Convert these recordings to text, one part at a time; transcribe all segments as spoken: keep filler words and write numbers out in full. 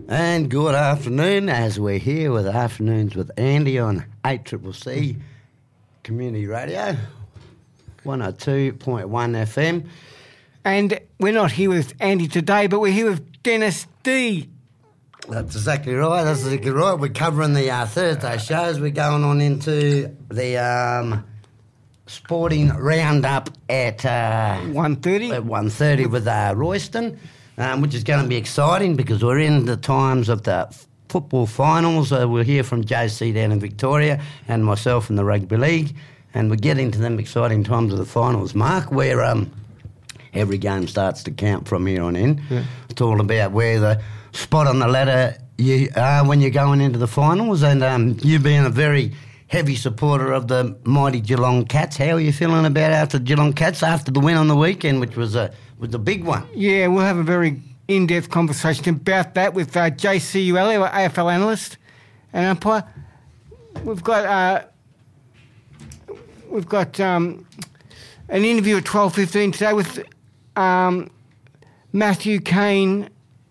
And good afternoon, as we're here with Afternoons with Andy on eight C C C Community Radio, one oh two point one F M. And we're not here with Andy today, but we're here with Dennis D. That's exactly right, that's exactly right. We're covering the uh, Thursday shows. We're going on into the um, sporting roundup at uh, one thirty. At one thirty with uh, Royston. Um, which is going to be exciting because we're in the times of the f- football finals. Uh, we'll hear from J C down in Victoria and myself in the Rugby League, and we get into them exciting times of the finals, Mark, where um, every game starts to count from here on in. Yeah. It's all about where the spot on the ladder you are when you're going into the finals, and um, you being a very heavy supporter of the mighty Geelong Cats. How are you feeling about after Geelong Cats after the win on the weekend, which was a was the big one? Yeah, we'll have a very in-depth conversation about that with uh, J C U L, our A F L analyst and umpire. We've got uh, we've got um, an interview at twelve fifteen today with um, Matthew Kane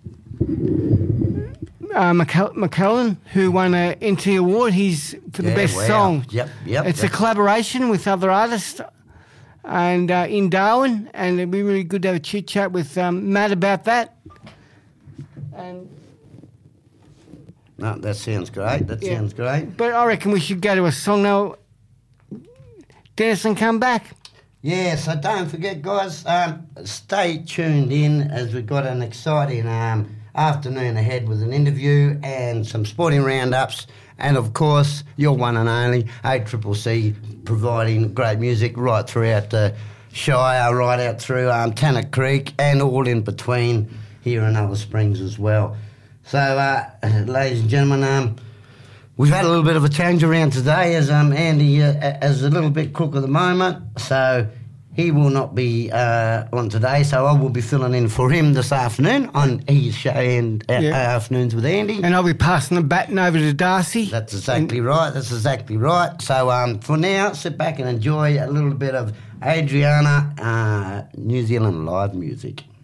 uh, McCall- McCullen, who won an N T award. He's for the yeah, best wow. song. Yep, yep. It's a collaboration with other artists. And uh, in Darwin, and it'd be really good to have a chit chat with um, Matt about that. And no, that sounds great. That yeah. sounds great. But I reckon we should go to a song now, Dennis, and come back. Yeah, so don't forget, guys, um, stay tuned in as we've got an exciting um, afternoon ahead with an interview and some sporting roundups. And, of course, your one and only eight C C C providing great music right throughout the Shire, right out through um, Tannock Creek and all in between here in Alice Springs as well. So, uh, ladies and gentlemen, um, we've had a little bit of a change around today as um, Andy uh, is a little bit crook at the moment. So he will not be uh, on today, so I will be filling in for him this afternoon on his show and uh, yeah. Afternoons with Andy. And I'll be passing the baton over to Darcy. That's exactly and right. That's exactly right. So um, for now, sit back and enjoy a little bit of Adriana, uh, New Zealand live music.